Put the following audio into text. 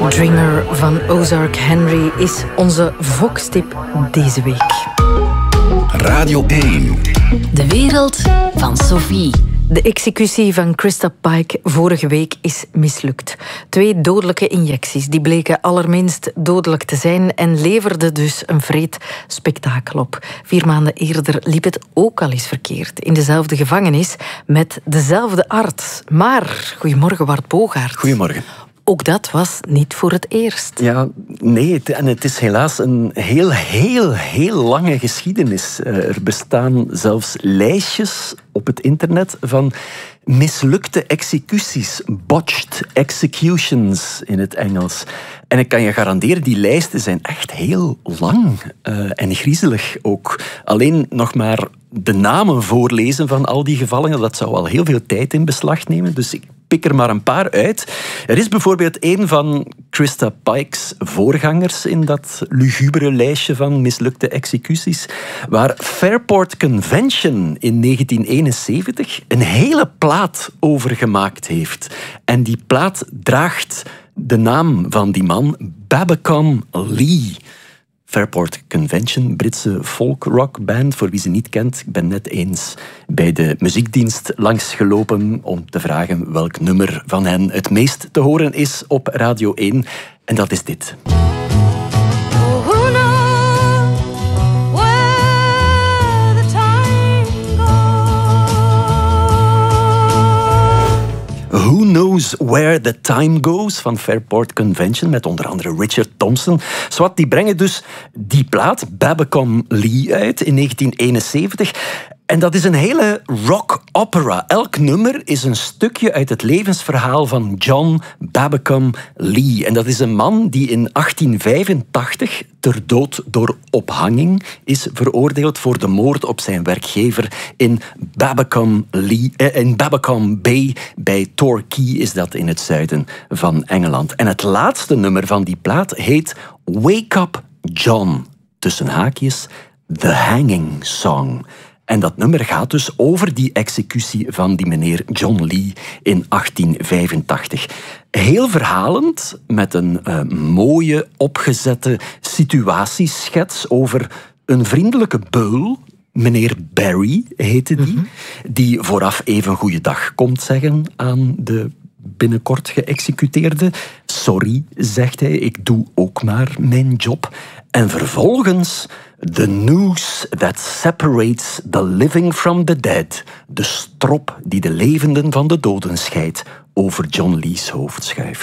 Dreamer van Ozark Henry is onze Vox-tip deze week. Radio 1. De wereld van Sophie. De executie van Krista Pike vorige week is mislukt. 2 dodelijke injecties die bleken allerminst dodelijk te zijn en leverden dus een wreed spektakel op. 4 maanden eerder liep het ook al eens verkeerd. In dezelfde gevangenis met dezelfde arts. Maar, goedemorgen Bart Bogaert. Goedemorgen. Ook dat was niet voor het eerst. Ja, nee, en het is helaas een heel lange geschiedenis. Er bestaan zelfs lijstjes op het internet van mislukte executies, botched executions in het Engels. En ik kan je garanderen, die lijsten zijn echt heel lang en griezelig ook. Alleen nog maar de namen voorlezen van al die gevallen, dat zou al heel veel tijd in beslag nemen. Dus ik pik er maar een paar uit. Er is bijvoorbeeld een van Krista Pike's voorgangers in dat lugubere lijstje van mislukte executies, waar Fairport Convention in 1971 een hele plaat over gemaakt heeft. En die plaat draagt de naam van die man, Babacom Lee. Fairport Convention, Britse folk-rock-band, voor wie ze niet kent. Ik ben net eens bij de muziekdienst langsgelopen om te vragen welk nummer van hen het meest te horen is op Radio 1. En dat is dit. Who Knows Where the Time Goes van Fairport Convention, met onder andere Richard Thompson. Zwat, die brengen dus die plaat, Babacom Lee, uit in 1971. En dat is een hele rock-opera. Elk nummer is een stukje uit het levensverhaal van John Babacom Lee. En dat is een man die in 1885 ter dood door ophanging is veroordeeld voor de moord op zijn werkgever in Babacom Bay bij Torquay is dat in het zuiden van Engeland. En het laatste nummer van die plaat heet Wake Up John, tussen haakjes, The Hanging Song. En dat nummer gaat dus over die executie van die meneer John Lee in 1885. Heel verhalend, met een mooie, opgezette situatieschets over een vriendelijke beul. Meneer Barry heette die, die vooraf even goeiedag komt zeggen aan de binnenkort geëxecuteerde. Sorry, zegt hij, ik doe ook maar mijn job. En vervolgens the noose that separates the living from the dead. De strop die de levenden van de doden scheidt over John Lee's hoofd schuift.